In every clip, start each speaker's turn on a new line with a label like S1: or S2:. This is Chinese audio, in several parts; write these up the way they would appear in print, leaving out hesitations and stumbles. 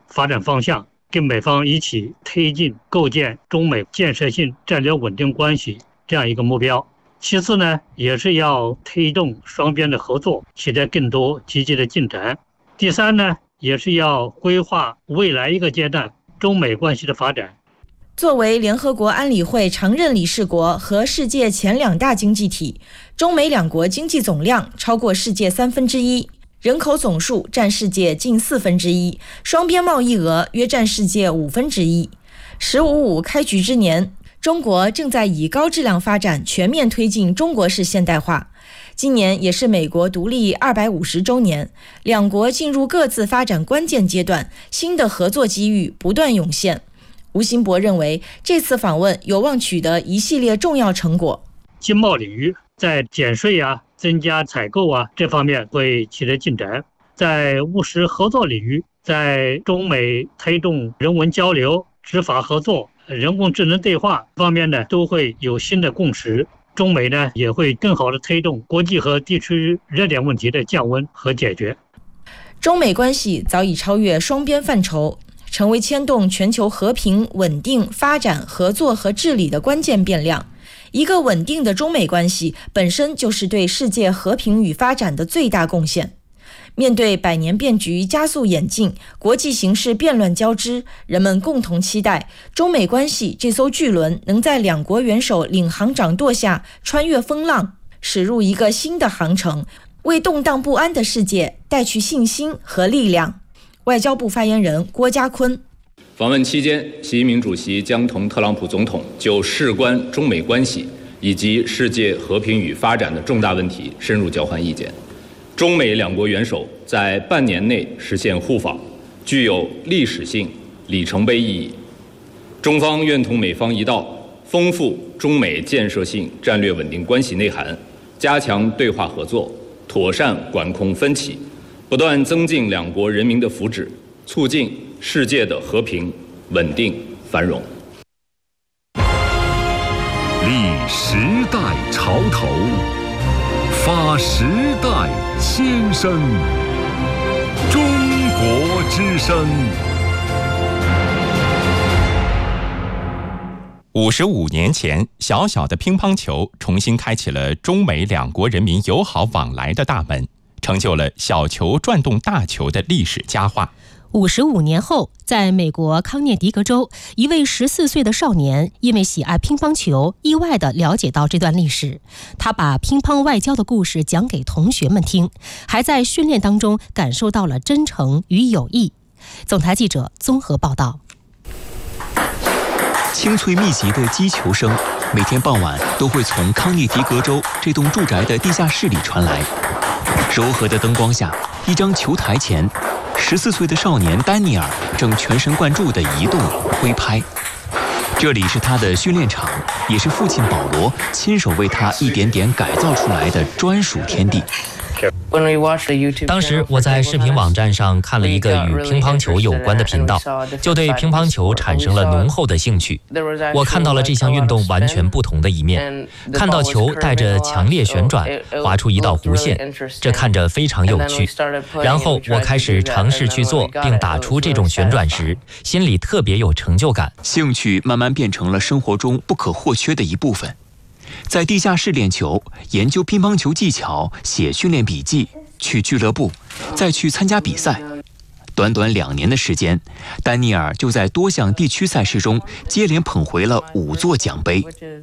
S1: 发展方向，跟美方一起推进构建中美建设性战略稳定关系这样一个目标。其次呢，也是要推动双边的合作取得更多积极的进展。第三呢，也是要规划未来一个阶段中美关系的发展。
S2: 作为联合国安理会常任理事国和世界前2大经济体，中美两国经济总量超过世界1/3，人口总数占世界近1/4，双边贸易额约占世界1/5。“15+5”开局之年，中国正在以高质量发展全面推进中国式现代化。今年也是美国独立250周年，两国进入各自发展关键阶段，新的合作机遇不断涌现。吴新博认为，这次访问有望取得一系列重要成果。
S1: 经贸领域在减税增加采购这方面会取得进展，在务实合作领域，在中美推动人文交流、执法合作、人工智能对话方面呢，都会有新的共识。中美呢也会更好地推动国际和地区热点问题的降温和解决。
S2: 中美关系早已超越双边范畴，成为牵动全球和平、稳定、发展、合作和治理的关键变量。一个稳定的中美关系本身就是对世界和平与发展的最大贡献。面对百年变局加速演进，国际形势变乱交织，人们共同期待中美关系这艘巨轮能在两国元首领航掌舵下穿越风浪，驶入一个新的航程，为动荡不安的世界带去信心和力量。外交部发言人郭家坤：
S3: 访问期间，习近平主席将同特朗普总统就事关中美关系以及世界和平与发展的重大问题深入交换意见。中美两国元首在半年内实现互访，具有历史性里程碑意义。中方愿同美方一道，丰富中美建设性战略稳定关系内涵，加强对话合作，妥善管控分歧，不断增进两国人民的福祉，促进世界的和平、稳定、繁荣。
S4: 立时代潮头，发时代先声。中国之声。
S5: 55年前，小小的乒乓球重新开启了中美两国人民友好往来的大门，成就了小球转动大球的历史佳话。
S6: 55年后，在美国康涅狄格州，一位14岁的少年因为喜爱乒乓球，意外地了解到这段历史。他把乒乓外交的故事讲给同学们听，还在训练当中感受到了真诚与友谊。总台记者综合报道。
S7: 清脆密集的击球声，每天傍晚都会从康涅狄格州这栋住宅的地下室里传来。柔和的灯光下，一张球台前，14岁的少年丹尼尔正全神贯注地移动挥拍。这里是他的训练场，也是父亲保罗亲手为他一点点改造出来的专属天地。
S8: 当时我在视频网站上看了一个与乒乓球有关的频道，就对乒乓球产生了浓厚的兴趣。我看到了这项运动完全不同的一面，看到球带着强烈旋转，划出一道弧线，这看着非常有趣。然后我开始尝试去做，并打出这种旋转时，心里特别有成就感。
S7: 兴趣慢慢变成了生活中不可或缺的一部分。在地下室练球，研究乒乓球技巧，写训练笔记，去俱乐部，再去参加比赛。短短2年的时间，丹尼尔就在多项地区赛事中接连捧回了5座奖杯。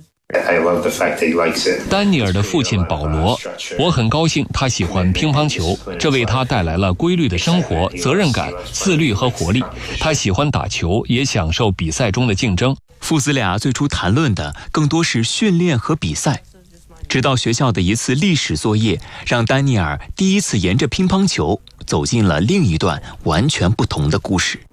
S9: 丹尼尔的父亲保罗，我很高兴他喜欢乒乓球，这为他带来了规律的生活、责任感、自律和活力。他喜欢打球，也享受比赛中的竞争。
S7: 父子俩最初谈论的更多是训练和比赛，直到学校的一次历史作业，让丹尼尔第一次沿着乒乓球走进了另一段完全不同的故事。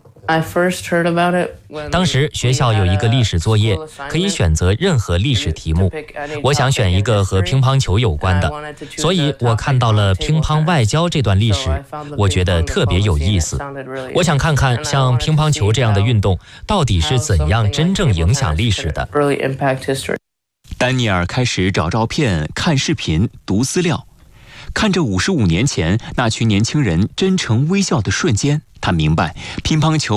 S8: 当时学校有一个历史作业，可以选择任何历史题目。我想选一个和乒乓球有关的，所以我看到了乒乓外交这段历史，我觉得特别有意思。我想看看像乒乓球这样的运动到底是怎样真正影响历史的。
S7: 丹尼尔开始找照片、看视频、读资料，看着55年前那群年轻人真诚微笑的瞬间，他明白乒乓球